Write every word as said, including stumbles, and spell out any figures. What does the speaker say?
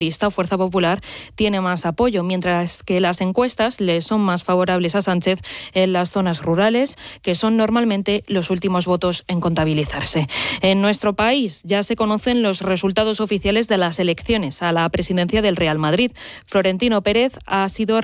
Fuerza Popular tiene más apoyo, mientras que las encuestas le son más favorables a Sánchez en las zonas rurales, que son normalmente los últimos votos en contabilizarse. En nuestro país ya se conocen los resultados oficiales de las elecciones a la presidencia del Real Madrid. Florentino Pérez ha sido